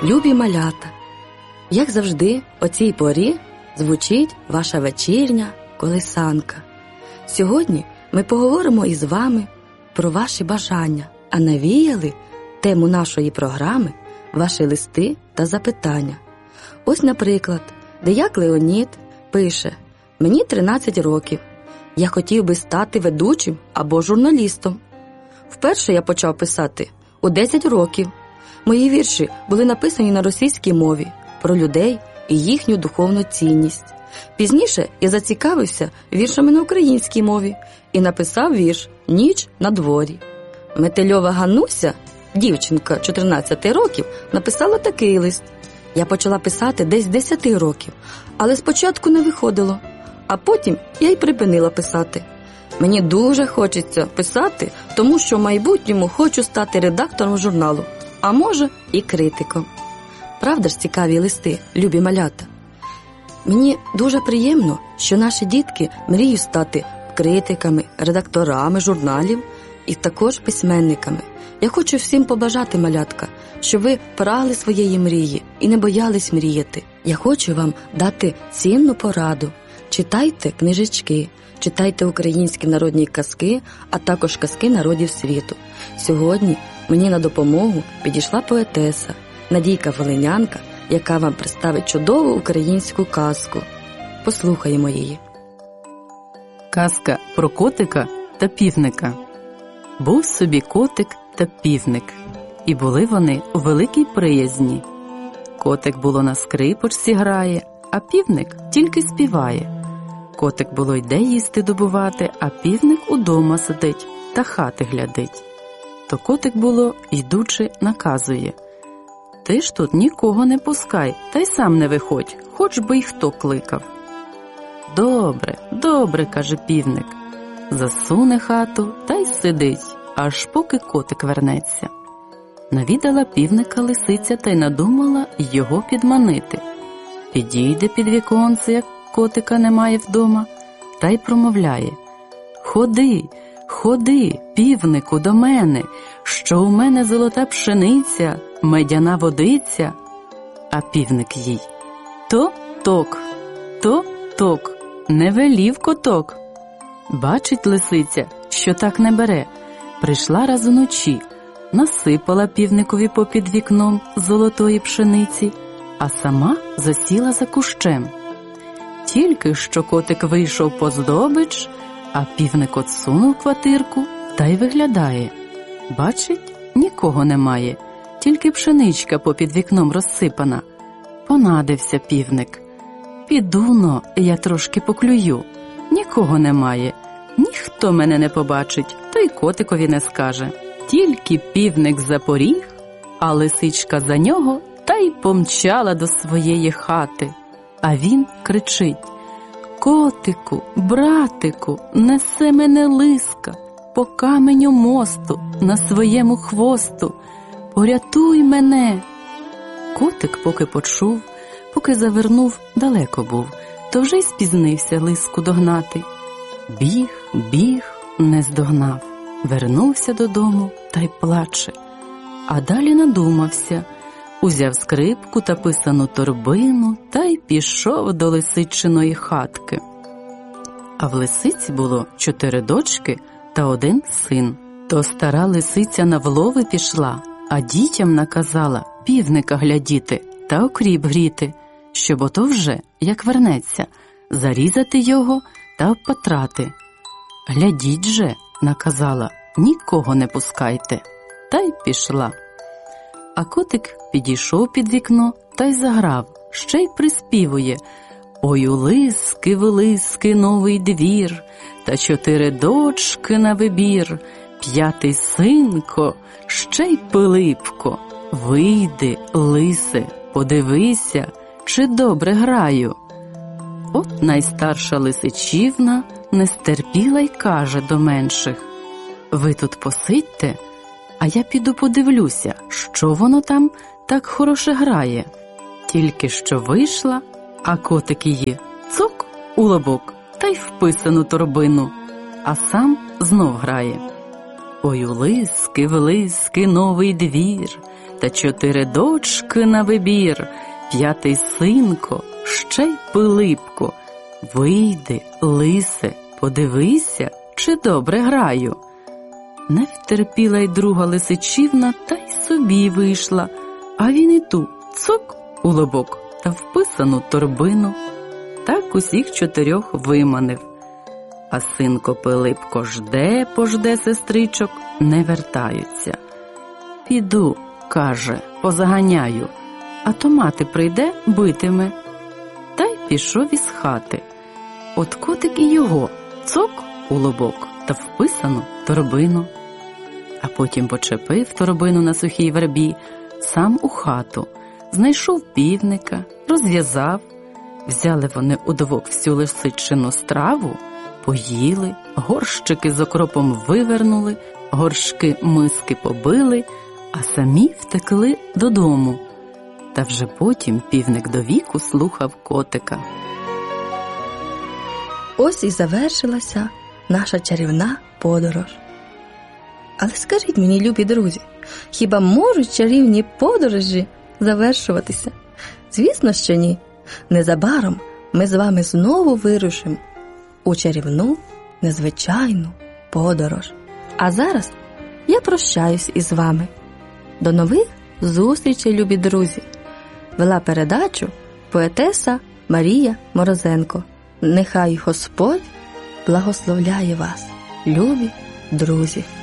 Любі малята, як завжди, о цій порі звучить ваша вечірня колисанка. Сьогодні ми поговоримо із вами про ваші бажання, а навіяли тему нашої програми ваші листи та запитання. Ось, наприклад, Деяк Леонід пише: «Мені 13 років. Я хотів би стати ведучим або журналістом. Вперше я почав писати у 10 років. Мої вірші були написані на російській мові про людей і їхню духовну цінність. Пізніше я зацікавився віршами на українській мові і написав вірш «Ніч на дворі». Метельова Гануся, дівчинка 14 років, написала такий лист. Я почала писати десь 10 років, але спочатку не виходило, а потім я й припинила писати. Мені дуже хочеться писати, тому що в майбутньому хочу стати редактором журналу, а може і критиком». Правда ж цікаві листи, любі малята? Мені дуже приємно, що наші дітки мріють стати критиками, редакторами журналів і також письменниками. Я хочу всім побажати, малятка, щоб ви прагли своєї мрії і не боялись мріяти. Я хочу вам дати цінну пораду. Читайте книжечки, читайте українські народні казки, а також казки народів світу. Сьогодні мені на допомогу підійшла поетеса Надійка Волинянка, яка вам представить чудову українську казку. Послухаємо її. Казка про котика та півника. Був собі котик та півник, і були вони у великій приязні. Котик було на скрипочці грає, а півник тільки співає. Котик було йде їсти добувати, а півник удома сидить та хати глядить. То котик було, йдучи, наказує: «Ти ж тут нікого не пускай, та й сам не виходь, хоч би й хто кликав». «Добре, добре», – каже півник. Засуне хату та й сидить, аж поки котик вернеться. Навідала півника лисиця та й надумала його підманити. Підійде під віконце, як котика немає вдома, та й промовляє: «Ходи, ходи, півнику, до мене, що у мене золота пшениця, медяна водиця». А півник їй: «То-ток, то-ток, не велів коток». Бачить лисиця, що так не бере. Прийшла раз уночі, насипала півникові попід вікном золотої пшениці, а сама засіла за кущем. Тільки що котик вийшов по здобич, а півник отсунув квартирку та й виглядає. Бачить, нікого немає, тільки пшеничка попід вікном розсипана. Понадився півник: «Піду-но, я трошки поклюю. Нікого немає, ніхто мене не побачить, то й котикові не скаже». Тільки півник запоріг, а лисичка за нього та й помчала до своєї хати. А він кричить: «Котику, братику, несе мене лиска по каменю мосту на своєму хвосту, порятуй мене». Котик поки почув, поки завернув, далеко був, то вже й спізнився лиску догнати. Біг, не здогнав. Вернувся додому та й плаче. А далі надумався, узяв скрипку та писану торбину та й пішов до лисичиної хатки. А в лисиці було 4 дочки та 1 син. То стара лисиця на влови пішла, а дітям наказала півника глядіти та окріп гріти, щоб ото вже, як вернеться, зарізати його та впатрати. «Глядіть же», – наказала, «нікого не пускайте», та й пішла. А котик підійшов під вікно та й заграв, ще й приспівує: «Ой, у лиски, в лиски новий двір, та 4 дочки на вибір, 5-й синко, ще й Пилипко, вийди, лисе, подивися, чи добре граю». От найстарша лисичівна не стерпіла й каже до менших: «Ви тут посидьте, а я піду подивлюся, що воно там так хороше грає». Тільки що вийшла, а котик її цок у лобок та й вписану торбину, а сам знов грає: «Ой, у лиски, в лиски новий двір, та 4 дочки на вибір, 5-й синко, ще й Пилипко. Вийди, лисе, подивися, чи добре граю. Не втерпіла й друга лисичівна, та й собі вийшла, а він і ту цок у лобок та вписану торбину. Так усіх 4 виманив. А синко Пилипко жде сестричок, не вертаються. Піду, каже, позаганяю, а то мати прийде, битиме. Та й пішов із хати. От котик і його цок у лобок та вписану торбину. А потім почепив торбину на сухій вербі, сам у хату, знайшов півника, розв'язав. Взяли вони удвох всю лисичину страву, поїли, горщики з окропом вивернули, горшки миски побили, а самі втекли додому. Та вже потім півник до віку слухав котика. Ось і завершилася наша чарівна подорож. Але скажіть мені, любі друзі, хіба можуть чарівні подорожі завершуватися? Звісно, що ні. Незабаром ми з вами знову вирушимо у чарівну, незвичайну подорож. А зараз я прощаюсь із вами. До нових зустрічей, любі друзі! Вела передачу поетеса Марія Морозенко. Нехай Господь благословляє вас, любі друзі!